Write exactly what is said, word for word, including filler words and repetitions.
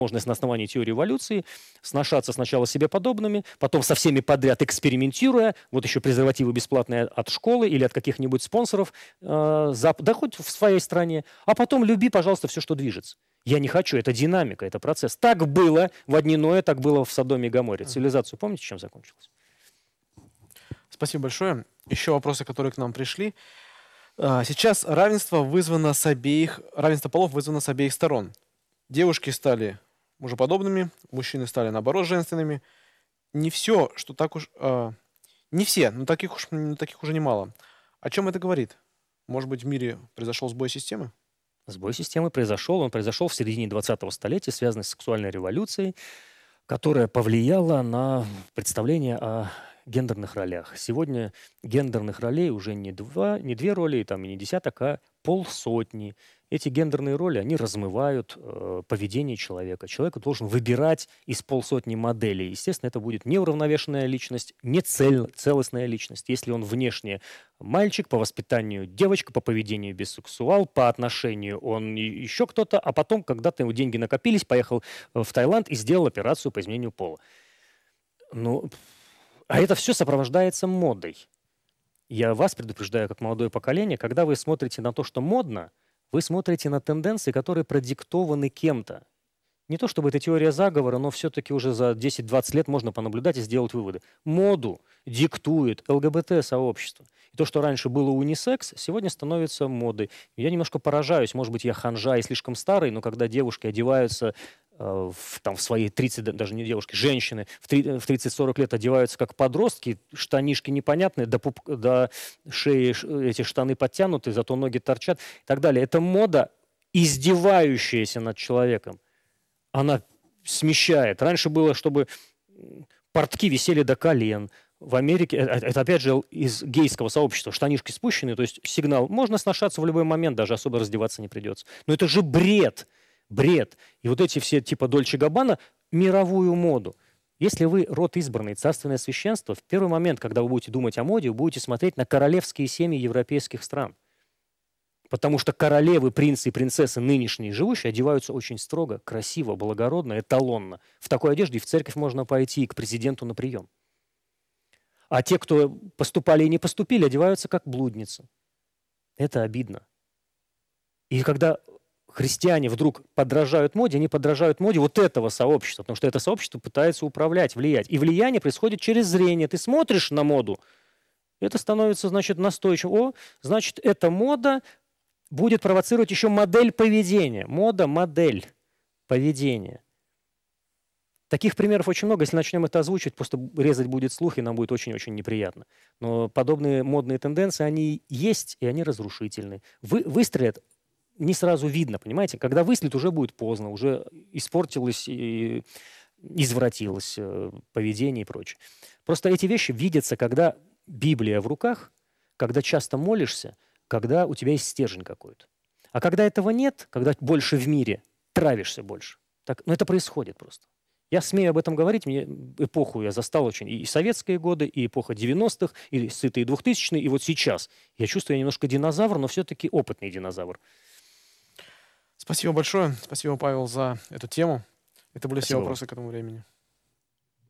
возможность на основании теории эволюции сношаться сначала с себе подобными, потом со всеми подряд экспериментируя, вот еще презервативы бесплатные от школы или от каких-нибудь спонсоров, э, зап- да хоть в своей стране, а потом люби, пожалуйста, все, что движется. Я не хочу, это динамика, это процесс. Так было в одни Ноэ, так было в Содоме и Гоморе. Цивилизацию помните, чем закончилось? Спасибо большое. Еще вопросы, которые к нам пришли. А, Сейчас равенство вызвано с обеих, равенство полов вызвано с обеих сторон. Девушки стали мужеподобными, мужчины стали, наоборот, женственными. Не все, что так уж... а, не все, но таких, уж, м, таких уже немало. О чем это говорит? Может быть, в мире произошел сбой системы? Сбой системы произошел, он произошел в середине двадцатого столетия, связанный с сексуальной революцией, которая повлияла на представление о гендерных ролях. Сегодня гендерных ролей уже не, два, не две роли, там, и не десяток, а полсотни. Эти гендерные роли, они размывают э, поведение человека. Человек должен выбирать из полсотни моделей. Естественно, это будет неуравновешенная личность, не цель, целостная личность. Если он внешне мальчик, по воспитанию девочка, по поведению бисексуал, по отношению он и- еще кто-то, а потом, когда-то его деньги накопились, поехал э, в Таиланд и сделал операцию по изменению пола. Ну, а это все сопровождается модой. Я вас предупреждаю, как молодое поколение, когда вы смотрите на то, что модно, вы смотрите на тенденции, которые продиктованы кем-то. Не то чтобы это теория заговора, но все-таки уже за десять-двадцать лет можно понаблюдать и сделать выводы. Моду диктует ЛГБТ-сообщество. И то, что раньше было унисекс, сегодня становится модой. Я немножко поражаюсь, может быть, я ханжа и слишком старый, но когда девушки одеваются э, в, там, в свои тридцать, да- даже не девушки, женщины в три- в тридцать-сорок лет одеваются как подростки, штанишки непонятные, до, пуп- до шеи ш- эти штаны подтянуты, зато ноги торчат и так далее. Это мода, издевающаяся над человеком. Она смещает. Раньше было, чтобы м, портки висели до колен. В Америке, э, э, это опять же из гейского сообщества, штанишки спущены, то есть сигнал, можно сношаться в любой момент, даже особо раздеваться не придется. Но это же бред, бред. И вот эти все типа Дольче Габбана, мировую моду. Если вы род избранный, царственное священство, в первый момент, когда вы будете думать о моде, вы будете смотреть на королевские семьи европейских стран. Потому что королевы, принцы и принцессы нынешние живущие одеваются очень строго, красиво, благородно, эталонно. В такой одежде в церковь можно пойти и к президенту на прием. А те, кто поступали и не поступили, одеваются как блудницы. Это обидно. И когда христиане вдруг подражают моде, они подражают моде вот этого сообщества, потому что это сообщество пытается управлять, влиять. И влияние происходит через зрение. Ты смотришь на моду, это становится, значит, настойчиво. О, значит, эта мода будет провоцировать еще модель поведения. Мода – модель поведения. Таких примеров очень много. Если начнем это озвучивать, просто резать будет слух, и нам будет очень-очень неприятно. Но подобные модные тенденции, они есть, и они разрушительны. Вы, выстрелят, не сразу видно, понимаете? Когда выстрелит, уже будет поздно, уже испортилось и извратилось э, поведение и прочее. Просто эти вещи видятся, когда Библия в руках, когда часто молишься, когда у тебя есть стержень какой-то. А когда этого нет, когда больше в мире, травишься больше. Так, но это происходит просто. Я смею об этом говорить, мне эпоху я застал очень, и советские годы, и эпоха девяностых, и сытые двухтысячные, и вот сейчас. Я чувствую, я немножко динозавр, но все-таки опытный динозавр. Спасибо большое. Спасибо, Павел, за эту тему. Это были все Спасибо вам. вопросы к этому времени.